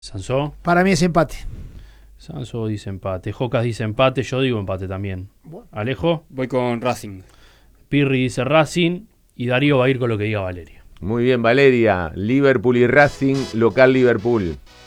¿Sansó? Para mí es empate. Sanso dice empate. Jocas dice empate. Yo digo empate también. Bueno. Alejo. Voy con Racing. Pirri dice Racing. Y Darío va a ir con lo que diga Valeria. Muy bien, Valeria. Liverpool y Racing, local Liverpool.